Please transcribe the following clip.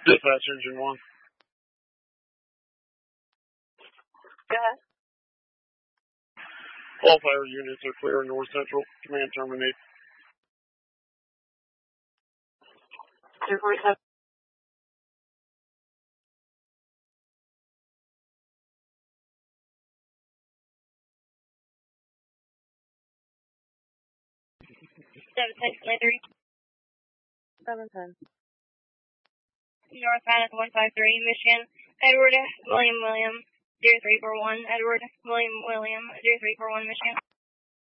Dispatch engine 1. Go ahead. All fire units are clear. North Central. Command terminate. 247. Landry. 710. North Path 153, Michigan. Edward William 0341. Edward William 0341, Michigan.